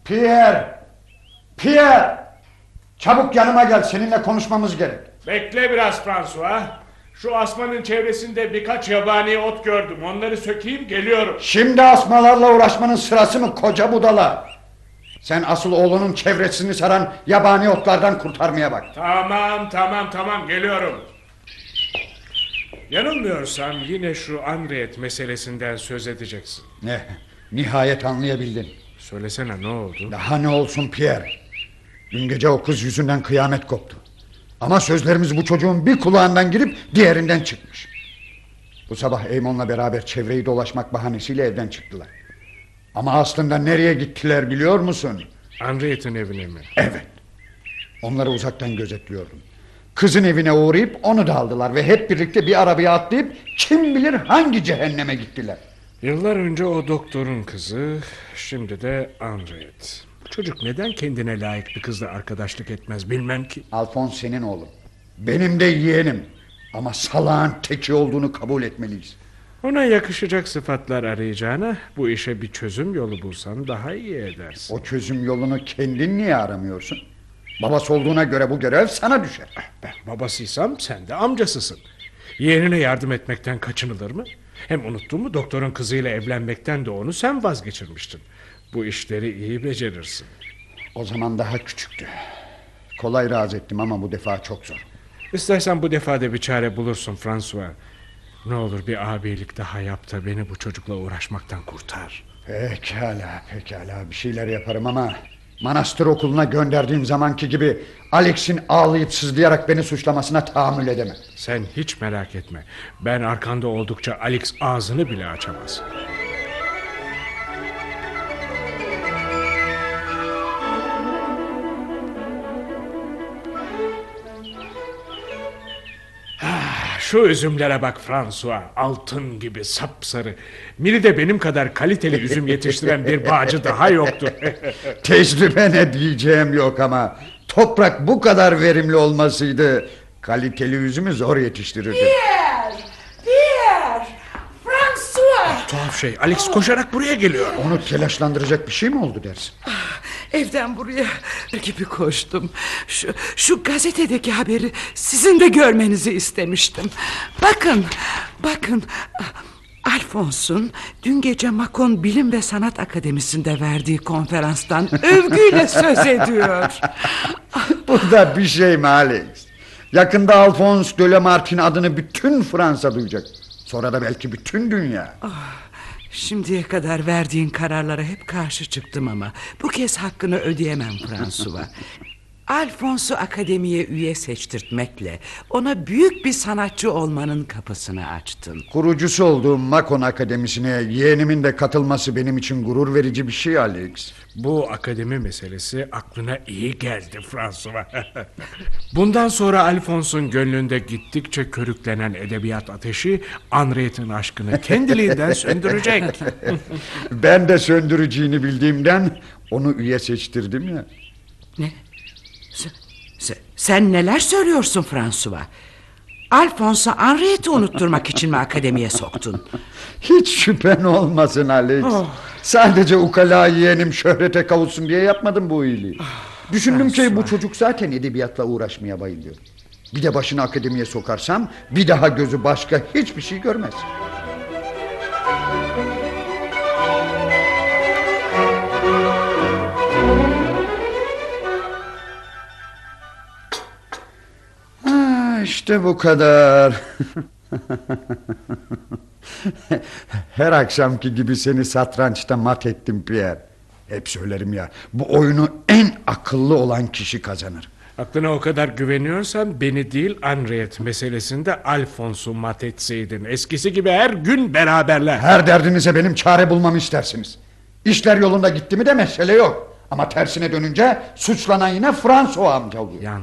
Pierre! Pierre! Çabuk yanıma gel, seninle konuşmamız gerek. Bekle biraz François. Şu asmanın çevresinde birkaç yabani ot gördüm. Onları sökeyim, geliyorum. Şimdi asmalarla uğraşmanın sırası mı koca budala? Sen asıl oğlunun çevresini saran yabani otlardan kurtarmaya bak. Tamam, geliyorum. Yanılmıyorsam yine şu Henriette meselesinden söz edeceksin. Ne? Nihayet anlayabildin. Söylesene, ne oldu? Daha ne olsun Pierre? Dün gece o kız yüzünden kıyamet koptu. Ama sözlerimiz bu çocuğun bir kulağından girip diğerinden çıkmış. Bu sabah Eymon'la beraber çevreyi dolaşmak bahanesiyle evden çıktılar. Ama aslında nereye gittiler biliyor musun? Henriette'in evine mi? Evet. Onları uzaktan gözetliyordum. Kızın evine uğrayıp onu da aldılar ve hep birlikte bir arabaya atlayıp kim bilir hangi cehenneme gittiler. Yıllar önce o doktorun kızı, şimdi de Henriette. Bu çocuk neden kendine layık bir kızla arkadaşlık etmez bilmem ki. Alphonse senin oğlum. Benim de yeğenim. Ama salağın teki olduğunu kabul etmeliyiz. Ona yakışacak sıfatlar arayacağına bu işe bir çözüm yolu bulsan daha iyi edersin. O çözüm yolunu kendin niye aramıyorsun? Babası olduğuna göre bu görev sana düşer. Ben babasıysam sen de amcasısın. Yeğenine yardım etmekten kaçınılır mı? Hem unuttun mu, doktorun kızıyla evlenmekten de onu sen vazgeçirmiştin. Bu işleri iyi becerirsin. O zaman daha küçüktü. Kolay razı ettim ama bu defa çok zor. İstersen bu defa da bir çare bulursun François. Ne olur bir abilik daha yap da beni bu çocukla uğraşmaktan kurtar. Pekala bir şeyler yaparım ama manastır okuluna gönderdiğim zamanki gibi Alex'in ağlayıp sızlayarak beni suçlamasına tahammül edemem. Sen hiç merak etme. Ben arkanda oldukça Alex ağzını bile açamaz. Şu üzümlere bak François, altın gibi sapsarı. Biri de benim kadar kaliteli üzüm yetiştiren bir bağcı daha yoktu. Tecrübe ne diyeceğim yok ama toprak bu kadar verimli olmasıydı kaliteli üzümü zor yetiştirirdi. Pierre, François. Tuhaf şey, Alex koşarak buraya geliyor. Onu telaşlandıracak bir şey mi oldu dersin? Evden buraya gibi koştum. Şu gazetedeki haberi sizin de görmenizi istemiştim. Bakın. Alphonse'un dün gece Macon Bilim ve Sanat Akademisi'nde verdiği konferanstan övgüyle söz ediyor. Bu da bir şey mi Alex? Yakında Alphonse de Lamarck'in adını bütün Fransa duyacak. Sonra da belki bütün dünya. Şimdiye kadar verdiğin kararlara hep karşı çıktım ama bu kez hakkını ödeyemem François. Alphonse'u akademiye üye seçtirtmekle ona büyük bir sanatçı olmanın kapısını açtın. Kurucusu olduğum Macon Akademisi'ne yeğenimin de katılması benim için gurur verici bir şey Alex. Bu akademi meselesi aklına iyi geldi François. Bundan sonra Alphonse'un gönlünde gittikçe körüklenen edebiyat ateşi Henriette'in aşkını kendiliğinden söndürecek. Ben de söndüreceğini bildiğimden onu üye seçtirdim ya. Ne? Sen neler söylüyorsun François? Alphonse'a Henriette'i unutturmak için mi akademiye soktun? Hiç şüphen olmasın Alex. Sadece ukala yeğenim şöhrete kavuşsun diye yapmadım bu iyiliği. Düşündüm ki bu çocuk zaten edebiyatla uğraşmaya bayılıyor. Bir de başını akademiye sokarsam bir daha gözü başka hiçbir şey görmez. İşte bu kadar. Her akşamki gibi seni satrançta mat ettim Pierre. Hep söylerim ya, bu oyunu en akıllı olan kişi kazanır. Aklına o kadar güveniyorsan beni değil Henriette meselesinde Alphonse'u mat etseydin. Eskisi gibi her gün beraberler. Her derdinize benim çare bulmamı istersiniz. İşler yolunda gitti mi de mesele yok. Ama tersine dönünce suçlanan yine François amca oluyor.